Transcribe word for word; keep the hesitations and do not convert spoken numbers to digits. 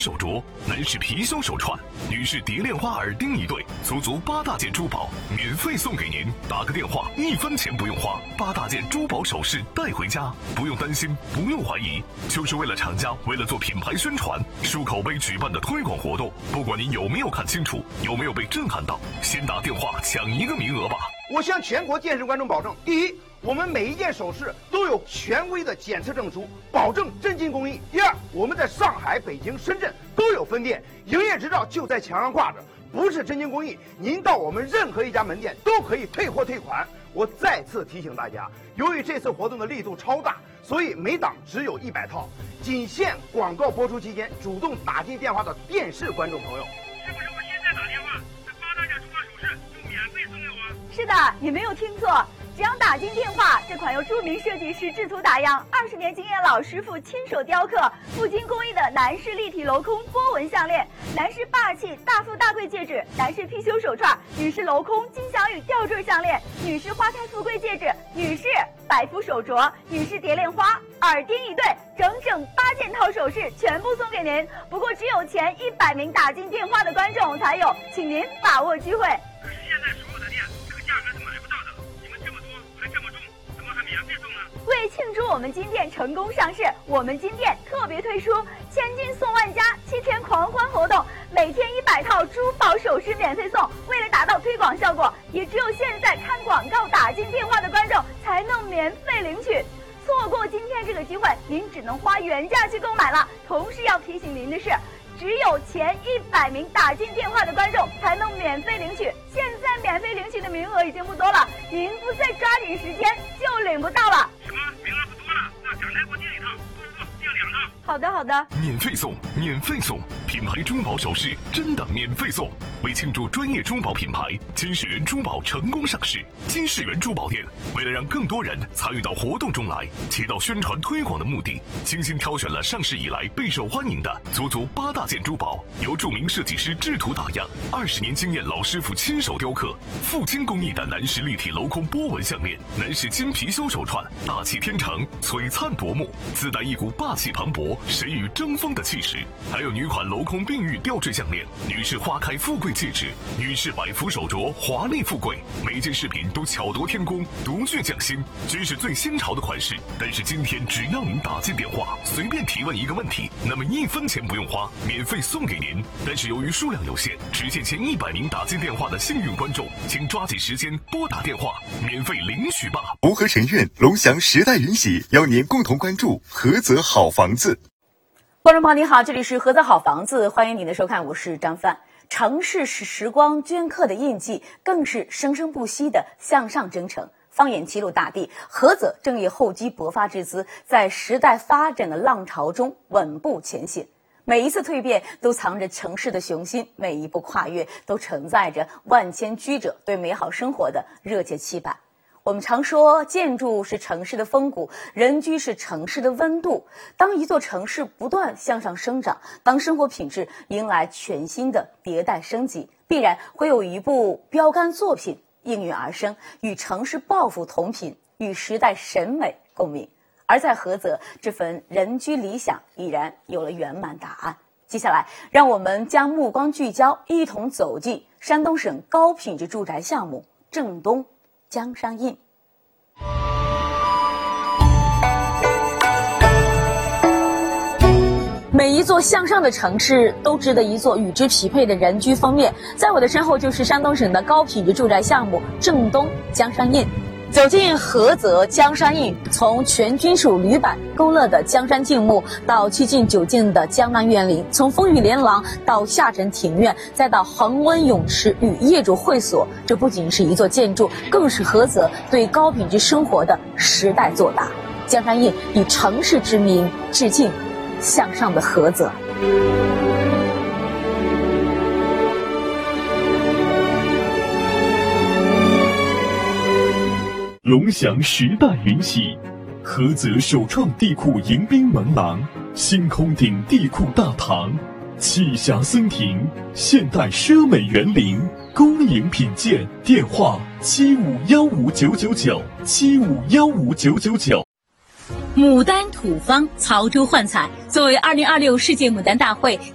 手镯，男士貔貅手串，女士蝶恋花耳钉一对，足足八大件珠宝免费送给您。打个电话，一分钱不用花，八大件珠宝首饰带回家，不用担心，不用怀疑，就是为了厂家，为了做品牌宣传、树口碑举办的推广活动。不管您有没有看清楚，有没有被震撼到，先打电话抢一个名额吧。 我向全国电视观众保证：第一，我们每一件首饰都有权威的检测证书，保证真金工艺；第二，我们在上海、北京、深圳都有分店，营业执照就在墙上挂着，不是真金工艺，您到我们任何一家门店都可以退货退款。我再次提醒大家，由于这次活动的力度超大，所以每档只有一百套，仅限广告播出期间主动打进电话的电视观众朋友。 是不是我现在打电话，这八大件珠宝首饰就免费送给我？ 是的，你没有听错。只要打进电话，这款由著名设计师制图打样、二十年经验老师傅亲手雕刻、复精工艺的男士立体镂空波纹项链、男士霸气大富大贵戒指、男士貔貅手串、女士镂空金祥宇吊坠项链、女士花开富贵戒指、女士百福手镯、女士蝶恋花耳钉一对，整整八件套首饰全部送给您。不过只有前一百名打进电话的观众才有，请您把握机会。 可是现在所有的店这个价格是买不到的，你们这么多还这么重，怎么还免费送呢？ 为庆祝我们金店成功上市，我们金店特别推出千金送万家七天狂欢活动，每天一百套珠宝首饰免费送。为了达到推广效果，也只有现在看广告打进电话的观众才能免费领取。错过今天这个机会，您只能花原价去购买了。同时要提醒您的是，只有前一百名打进电话的观众才能免费领取，现在免费领取的名额已经不多了，您不再抓紧时间就领不到了。 什么？名额不多了？那赶快给我订一套，不不不，订两套。 好的好的， 免费送，免费送，品牌珠宝首饰真的免费送。为庆祝专业珠宝品牌金世源珠宝成功上市，金世源珠宝店为了让更多人参与到活动中来，起到宣传推广的目的，精心挑选了上市以来备受欢迎的足足八大件珠宝，由著名设计师制图打样，二十年经验老师傅亲手雕刻，复精工艺的男士立体镂空波纹项链，男士金貔貅手串，大气天成，璀璨夺目，自带一股霸气磅礴、谁与争锋的气势。还有女款镂空碧玉吊坠项链，女士花开富贵戒指，女士百福手镯，华丽富贵，每件饰品都巧夺天工，独具匠心，真是最新潮的款式。但是今天只要您打进电话，随便提问一个问题，那么一分钱不用花，免费送给您。但是由于数量有限，只限前一百名打进电话的幸运观众，请抓紧时间拨打电话，免费领取吧。 博和城苑龙翔时代云喜邀您共同关注菏泽好房子。 观众朋友您好，这里是菏泽好房子，欢迎您的收看，我是张帆。城市是时光镌刻的印记，更是生生不息的向上征程。放眼齐鲁大地，菏泽正以厚积薄发之姿，在时代发展的浪潮中稳步前行。每一次蜕变都藏着城市的雄心，每一步跨越都承载着万千居者对美好生活的热切期盼。我们常说，建筑是城市的风骨，人居是城市的温度。当一座城市不断向上生长，当生活品质迎来全新的迭代升级，必然会有一部标杆作品应运而生，与城市抱负同频，与时代审美共鸣。而在菏泽，这份人居理想已然有了圆满答案。接下来，让我们将目光聚焦，一同走进山东省高品质住宅项目正东江山印。每一座向上的城市都值得一座与之匹配的人居封面。在我的身后就是山东省的高品质住宅项目正东江山印。走进菏泽江山印，从全金属铝板勾勒的江山静穆，到七进九进的江南园林，从风雨连廊到下沉庭院，再到恒温泳池与业主会所，这不仅是一座建筑，更是菏泽对高品质生活的时代作答。江山印以城市之名致敬向上的菏泽。 龙翔时代云喜，菏泽首创地库迎宾门廊，星空顶地库大堂，栖霞森庭，现代奢美园林，恭迎品鉴。电话七五幺五九九九七五幺五九九九。 牡丹土方，曹州幻彩。作为二零二六世界牡丹大会